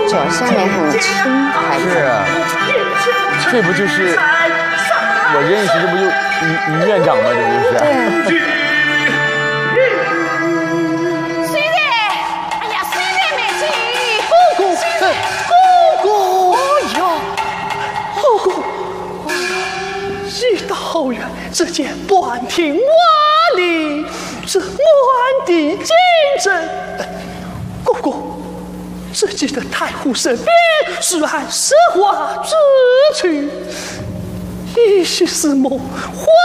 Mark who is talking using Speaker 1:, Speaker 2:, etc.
Speaker 1: 脚下面很轻，还
Speaker 2: 是啊，这不就是我认识，这不就于院长吗？这不就是？
Speaker 1: 对。
Speaker 3: 虽然，哎呀，虽然没钱，
Speaker 4: 姑，哎呀，姑，一到远，只见半庭瓦砾，是满地金针。姑，只记得太后身边是按实话之去，一夕似梦。